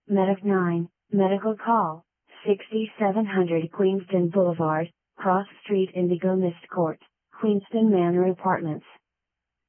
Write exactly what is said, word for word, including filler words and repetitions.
Medic nine, medical call, sixty-seven hundred Queenston Boulevard, Cross Street Indigo Mist Court, Queenston Manor Apartments.